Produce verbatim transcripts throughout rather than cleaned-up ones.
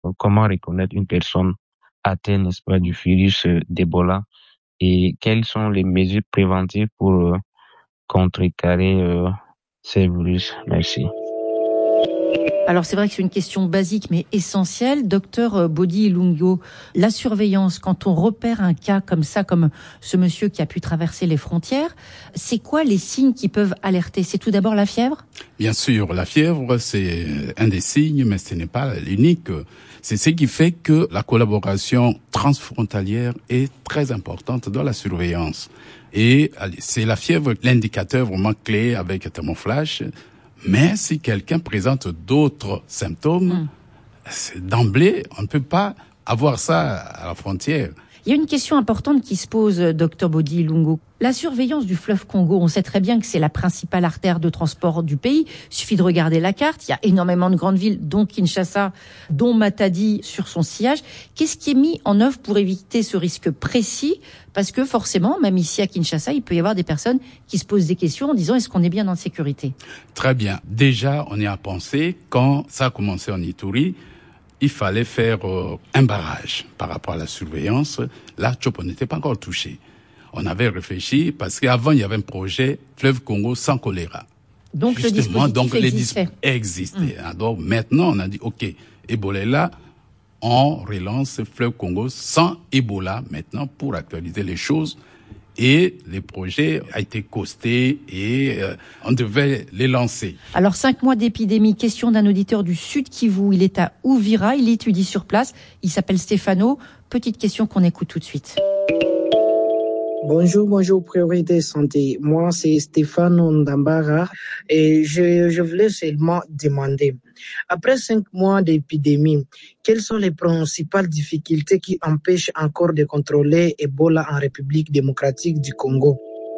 Comment reconnaître une personne atteinte, n'est-ce pas, du virus euh, d'Ebola et quelles sont les mesures préventives pour euh, contrecarrer euh, ces virus? Merci. Alors c'est vrai que c'est une question basique mais essentielle. Docteur Bodi Ilungo, la surveillance, quand on repère un cas comme ça, comme ce monsieur qui a pu traverser les frontières, c'est quoi les signes qui peuvent alerter? C'est tout d'abord la fièvre? Bien sûr, la fièvre, c'est un des signes, mais ce n'est pas l'unique. C'est ce qui fait que la collaboration transfrontalière est très importante dans la surveillance. Et c'est la fièvre l'indicateur vraiment clé avec thermoflash. Mais si quelqu'un présente d'autres symptômes, mmh. d'emblée, on ne peut pas avoir ça à la frontière. Il y a une question importante qui se pose, docteur Bodi Ilungo. La surveillance du fleuve Congo, on sait très bien que c'est la principale artère de transport du pays. Il suffit de regarder la carte. Il y a énormément de grandes villes, dont Kinshasa, dont Matadi sur son sillage. Qu'est-ce qui est mis en œuvre pour éviter ce risque précis? Parce que forcément, même ici à Kinshasa, il peut y avoir des personnes qui se posent des questions en disant est-ce qu'on est bien en sécurité? Très bien. Déjà, on y a pensé quand ça a commencé en Ituri. Il fallait faire euh, un barrage par rapport à la surveillance. Là, Tchop n'était pas encore touché. On avait réfléchi parce qu'avant, il y avait un projet Fleuve Congo sans choléra. Donc, Justement, le dispositif donc, existait. Les dis- existait. Mmh. Alors maintenant, on a dit, OK, Ebola est là, on relance Fleuve Congo sans Ebola maintenant pour actualiser les choses. Et le projet a été costé et euh, on devait les lancer. Alors, cinq mois d'épidémie, question d'un auditeur du Sud Kivu. Il est à Uvira, il étudie sur place. Il s'appelle Stéphano. Petite question qu'on écoute tout de suite. Bonjour, bonjour, Priorité Santé. Moi, c'est Stéphane Ndambara et je, je voulais seulement demander, après cinq mois d'épidémie, quelles sont les principales difficultés qui empêchent encore de contrôler Ebola en République démocratique du Congo?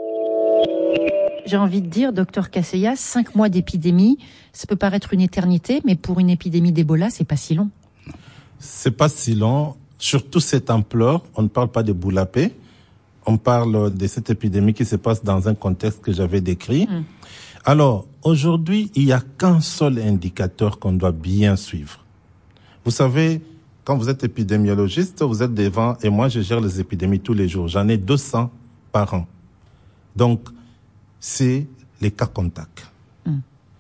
J'ai envie de dire, docteur Kasseya, cinq mois d'épidémie, ça peut paraître une éternité, mais pour une épidémie d'Ebola, c'est pas si long. C'est pas si long. Surtout cette ampleur, on ne parle pas de boulapé. On parle de cette épidémie qui se passe dans un contexte que j'avais décrit. Mmh. Alors, aujourd'hui, il n'y a qu'un seul indicateur qu'on doit bien suivre. Vous savez, quand vous êtes épidémiologiste, vous êtes devant, et moi, je gère les épidémies tous les jours. J'en ai deux cents par an. Donc, c'est les cas contacts. Mmh.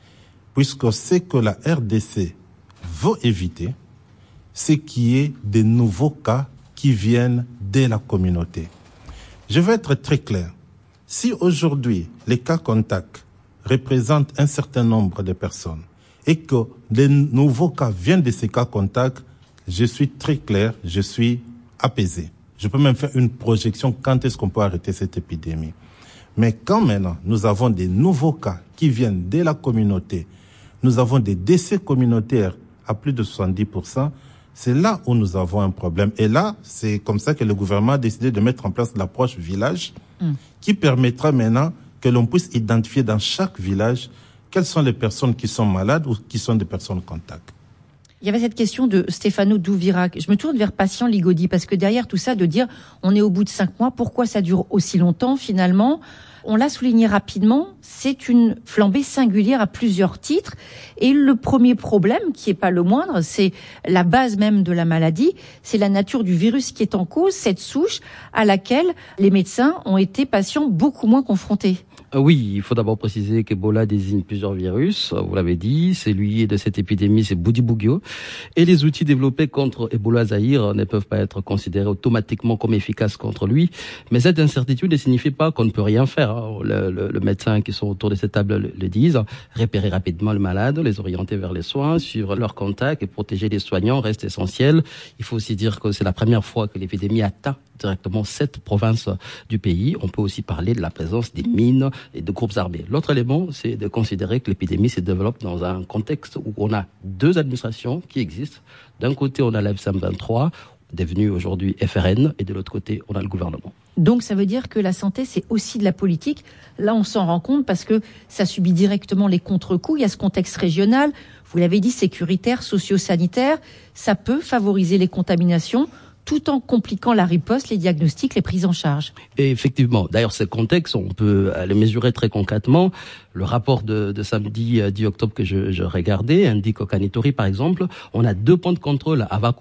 Puisque ce que la R D C veut éviter, c'est qu'il y ait de nouveaux cas qui viennent de la communauté. Je vais être très clair. Si aujourd'hui, les cas contacts représentent un certain nombre de personnes et que les nouveaux cas viennent de ces cas contacts, je suis très clair, je suis apaisé. Je peux même faire une projection quand est-ce qu'on peut arrêter cette épidémie. Mais quand maintenant, nous avons des nouveaux cas qui viennent de la communauté, nous avons des décès communautaires à plus de soixante-dix pour cent, c'est là où nous avons un problème. Et là, c'est comme ça que le gouvernement a décidé de mettre en place l'approche village mmh. qui permettra maintenant que l'on puisse identifier dans chaque village quelles sont les personnes qui sont malades ou qui sont des personnes contacts. Il y avait cette question de Stéphano Douvira. Je me tourne vers Patient Ligodi parce que derrière tout ça, de dire on est au bout de cinq mois, pourquoi ça dure aussi longtemps finalement? On l'a souligné rapidement, c'est une flambée singulière à plusieurs titres. Et le premier problème, qui n'est pas le moindre, c'est la base même de la maladie, c'est la nature du virus qui est en cause, cette souche à laquelle les médecins ont été patients beaucoup moins confrontés. Oui, il faut d'abord préciser qu'Ebola désigne plusieurs virus, vous l'avez dit, celui de cette épidémie, c'est Bundibugyo, et les outils développés contre Ebola Zaïre ne peuvent pas être considérés automatiquement comme efficaces contre lui, mais cette incertitude ne signifie pas qu'on ne peut rien faire. Le, le, le médecin qui sont autour de cette table le, le disent, repérer rapidement le malade, les orienter vers les soins, suivre leurs contacts et protéger les soignants reste essentiel. Il faut aussi dire que c'est la première fois que l'épidémie atteint directement cette province du pays. On peut aussi parler de la présence des mines et de groupes armés. L'autre élément, c'est de considérer que l'épidémie se développe dans un contexte où on a deux administrations qui existent. D'un côté, on a l'F C M vingt-trois, devenu aujourd'hui F R N, et de l'autre côté, on a le gouvernement. Donc ça veut dire que la santé, c'est aussi de la politique. Là, on s'en rend compte parce que ça subit directement les contre-coups. Il y a ce contexte régional, vous l'avez dit, sécuritaire, socio-sanitaire. Ça peut favoriser les contaminations tout en compliquant la riposte, les diagnostics, les prises en charge. Et effectivement, d'ailleurs, ce contexte, on peut le mesurer très concrètement. Le rapport de, de samedi dix octobre que je, je regardais indique qu'au Kanitori, par exemple, on a deux points de contrôle à Vaku